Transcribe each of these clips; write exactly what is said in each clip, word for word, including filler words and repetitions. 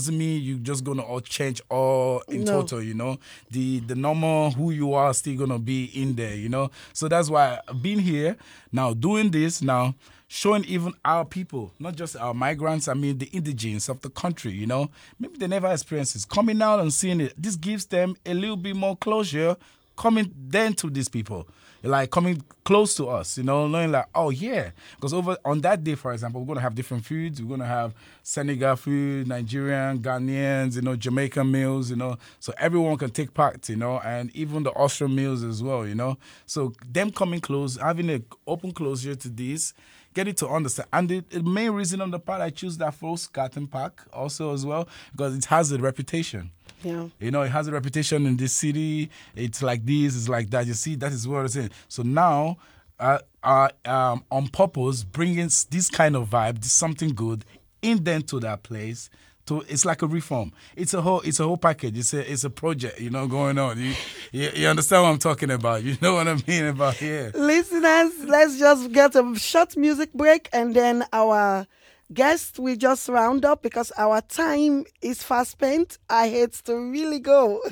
doesn't mean you're just gonna all change all in No. total, you know. The the normal who you are still gonna be in there, you know. So that's why being here now, doing this now, showing even our people, not just our migrants, I mean the indigenes of the country, you know. Maybe they never experienced this. Coming out and seeing it, this gives them a little bit more closure coming then to these people, like coming close to us, you know, knowing like, oh yeah, because over on that day, for example, we're gonna have different foods. We're gonna have Senegal food, Nigerian, Ghanaians, you know, Jamaican meals, you know, so everyone can take part, you know, and even the Austrian meals as well, you know. So them coming close, having an open closure to this, getting to understand. And the, the main reason on the part I choose that first Garden Park also as well, because it has a reputation. Yeah. You know, it has a reputation in this city. It's like this, it's like that. You see, that is what it's in. So now, uh, uh, um, on purpose, bringing s- this kind of vibe, this something good, in then to that place. To, it's like a reform. It's a whole. It's a whole package. It's a. It's a project. You know, going on. You, you, you understand what I'm talking about? You know what I mean about here. Listeners, let's just get a short music break and then our guest will just round up because our time is fast spent. I hate to really go.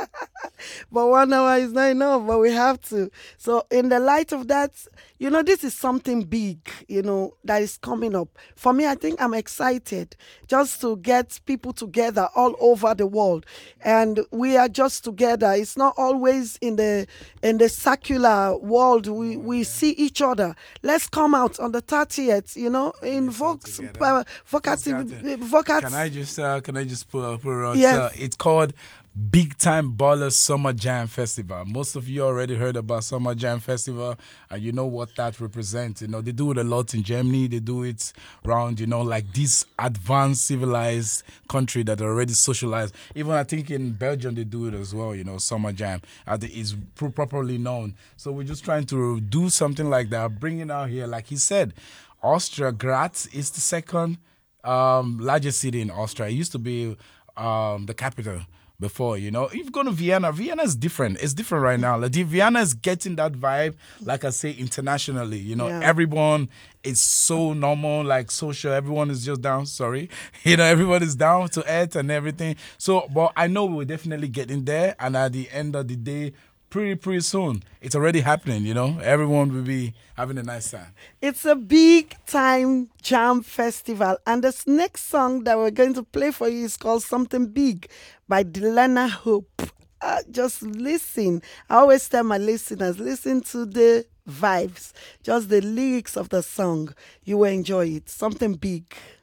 But one hour is not enough, but we have to. So, in the light of that, you know, this is something big, you know, that is coming up. For me, I think I'm excited just to get people together all over the world. And we are just together. It's not always in the in the circular world. We, we see each other. Let's come out on the thirtieth, you know, in Vox, together. uh, vocative, vocat. Can I just uh, can I just put put it on? Yes. Uh, it's called Big Time Baller Summer Jam Festival. Most of you already heard about Summer Jam Festival, and you know what that represents. You know, they do it a lot in Germany. They do it around, you know, like this advanced, civilized country that are already socialized. Even I think in Belgium they do it as well. You know, Summer Jam. Uh, the- It's pro- properly known. So we're just trying to do something like that, bring it out here. Like he said, Austria, Graz is the second um, largest city in Austria. It used to be um, the capital before, you know. If you go to Vienna, Vienna is different. It's different right now. Like the Vienna is getting that vibe, like I say, internationally. You know, Yeah. everyone is so normal, like social. Everyone is just down. Sorry, you know, everyone is down to earth and everything. So, but I know we're definitely getting there. And at the end of the day, pretty pretty soon, it's already happening. You know, everyone will be having a nice time. It's a big time jam festival. And this next song that we're going to play for you is called Something Big by Delana Hope. Uh, just listen. I always tell my listeners, listen to the vibes, just the lyrics of the song. You will enjoy it. Something big.